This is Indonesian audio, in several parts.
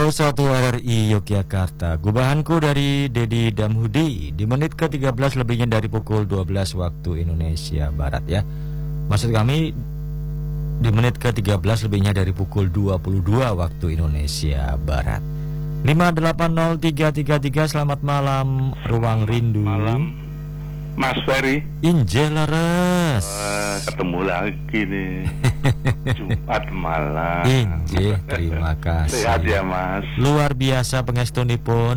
1 RRI Yogyakarta. Gubahanku dari Dedi Damhudi di menit ke-13 lebihnya dari pukul 12 waktu Indonesia Barat ya. Maksud kami di menit ke-13 lebihnya dari pukul 22 waktu Indonesia Barat. 580333. Selamat malam Ruang Rindu. Malam Mas Ferry. Injelares. Ketemu lagi nih. Jumat malam. Inje, terima kasih. Sehat ya Mas. Luar biasa pengestunipun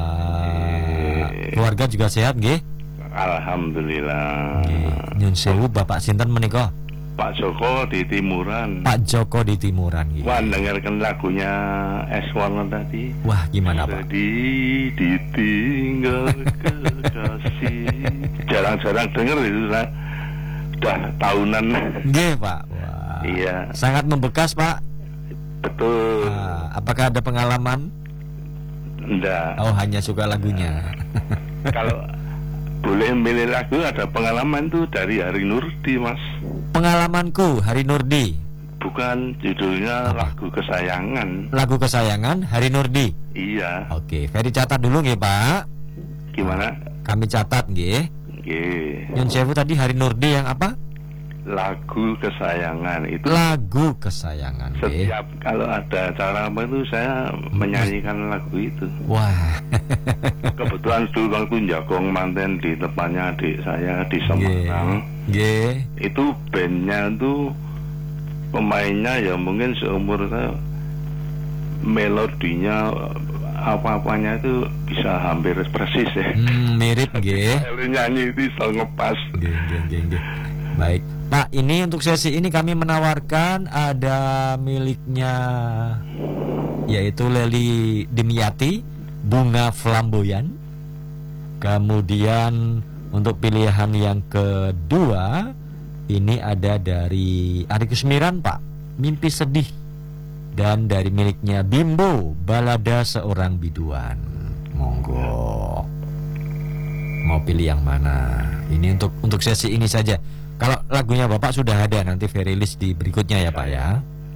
Bapak. Keluarga juga sehat nggih? Alhamdulillah. Nggih. Nyun sewu Bapak sinten menika? Pak Joko di Timuran. Pak Joko di Timuran nggih. Wah, dengarkan lagunya S1 tadi. Wah, gimana Pak? Sedih ditinggal kekasih. Jarang-jarang denger itu lah. Udah tahunan. Nggih Pak. Wah. Iya. Sangat membekas Pak. Betul. Apakah ada pengalaman? Enggak. Oh, hanya suka lagunya. Kalau boleh milih lagu, ada pengalaman tuh dari Hari Nurdi Mas. Pengalamanku Hari Nurdi. Bukan, judulnya apa? Lagu Kesayangan. Lagu kesayangan Hari Nurdi. Iya. Oke, Ferry catat dulu nggih Pak. Gimana? Kami catat nggih. Nggih. Nyun sewu tadi Hari Nurdi yang apa? Lagu Kesayangan itu. Lagu kesayangan nggih. Setiap kalau ada acara apa itu saya menyanyikan lagu itu. Wah. Kebetulan dulu waktu jagong manten di tempatnya adik saya di Semarang. Nggih. Itu bandnya tuh pemainnya ya mungkin seumur saya, melodinya apa-apanya itu bisa hampir persis ya. Mirip nggih. Kalau nyanyi itu selalu ngepas. Nggih. Baik. Pak, ini untuk sesi ini kami menawarkan ada miliknya yaitu Lely Dimyati, Bunga Flamboyan. Kemudian untuk pilihan yang kedua ini ada dari Ari Kusmiran Pak, Mimpi Sedih. Dan dari miliknya Bimbo, Balada Seorang Biduan. Monggo. Mau pilih yang mana? Ini untuk sesi ini saja. Kalau lagunya Bapak sudah ada, nanti Ferry list di berikutnya ya Pak ya.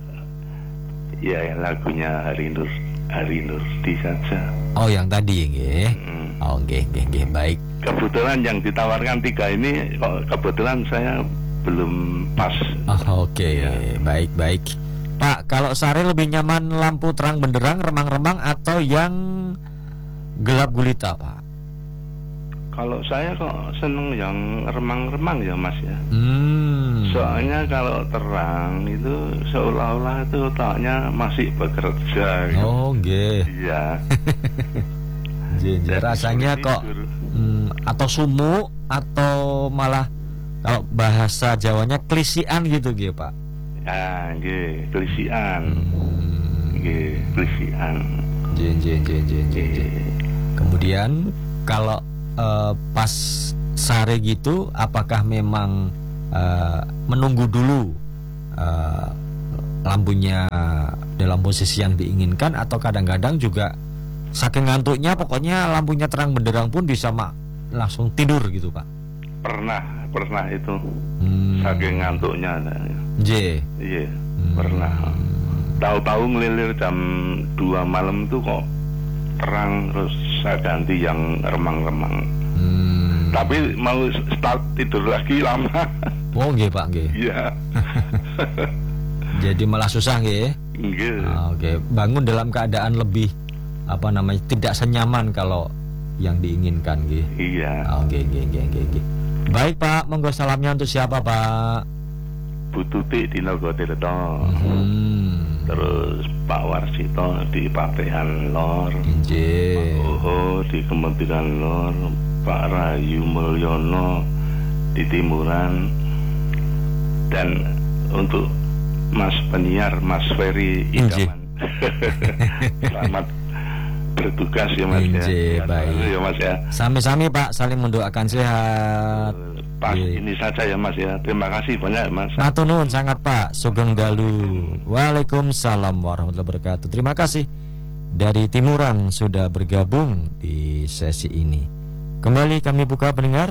Iya, lagunya Hari Nurdi saja. Oh, yang tadi nggih. Oh, nggih. Baik. Kebetulan yang ditawarkan 3 ini kebetulan saya belum pas. Oh, oke. Ya. Baik. Pak, kalau sare lebih nyaman lampu terang benderang, remang-remang atau yang gelap gulita, Pak? Kalau saya kok seneng yang remang-remang ya Mas ya. Soalnya kalau terang itu seolah-olah itu otaknya masih bekerja. Oh, nggih. Iya. Rasanya kok atau sumu atau malah kalau bahasa Jawanya klisian gitu nggih, Pak. Ya, nggih, klisian. Nggih, klisian. Kemudian kalau pas sare gitu, apakah memang menunggu dulu lampunya dalam posisi yang diinginkan, atau kadang-kadang juga saking ngantuknya pokoknya lampunya terang benderang pun bisa langsung tidur gitu Pak? Pernah itu. Saking ngantuknya. Iya, pernah. Tahu-tahu ngelilir jam 2 malam tuh kok terang, terus saya ganti yang remang-remang. Tapi mau start tidur lagi lama. Oh nggih Pak, nggih. Iya. Jadi malah susah nggih. Nggih. Oke, bangun dalam keadaan lebih tidak senyaman kalau yang diinginkan nggih. Iya. Nggih. Baik Pak, monggo salamnya untuk siapa Pak? Bu Tuti di Nogotirto. Terus Pak Warsito di Pabean Lor, Pak Oho di Kementerian Lor, Pak Rayu Mulyono di Timuran, dan untuk Mas penyiar Mas Ferry Idaman. Selamat bertugas ya Mas ya. Baik ya Mas ya. Sami-sami Pak, saling mendoakan sehat. Pas ini saja ya Mas ya. Terima kasih banyak Mas. Matur nuwun sangat Pak Sugeng Dalu. Waalaikumsalam warahmatullahi wabarakatuh. Terima kasih dari Timuran sudah bergabung di sesi ini. Kembali kami buka pendengar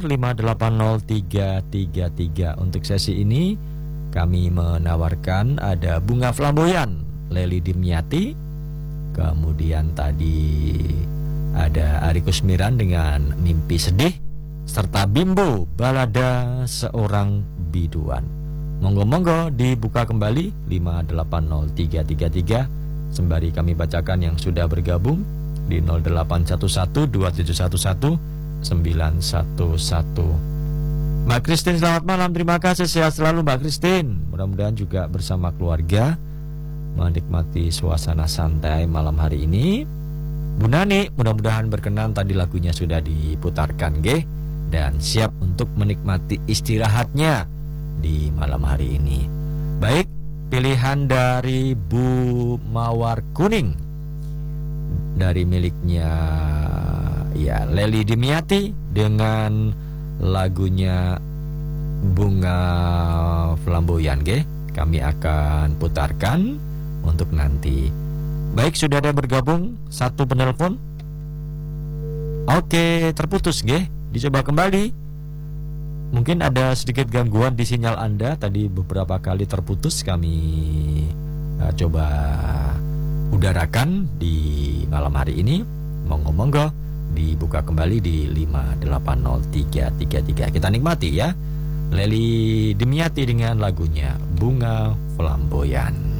580333. Untuk sesi ini kami menawarkan ada Bunga Flamboyan Lely Dimyati, Kemudian tadi ada Ari Kusmiran dengan Mimpi Sedih, serta Bimbo Balada Seorang Biduan. Monggo-monggo dibuka kembali 5803333 sembari kami bacakan yang sudah bergabung di 08112711 911. Mbak Christine, selamat malam. Terima kasih, sehat selalu Mbak Christine. Mudah-mudahan juga bersama keluarga menikmati suasana santai malam hari ini. Bu Nani, mudah-mudahan berkenan, tadi lagunya sudah diputarkan nggih, dan siap untuk menikmati istirahatnya di malam hari ini. Baik, pilihan dari Bu Mawar Kuning dari miliknya ya Leli Dimiati dengan lagunya Bunga Flamboyan nggih. Kami akan putarkan untuk nanti. Baik, sudah ada bergabung satu penelpon. Oke, terputus nggih. Dicoba kembali. Mungkin ada sedikit gangguan di sinyal Anda. Tadi beberapa kali terputus. Kami coba udarakan di malam hari ini. Monggo-monggo dibuka kembali di 5803333. Kita nikmati ya Leli Dimiati dengan lagunya Bunga Flamboyan.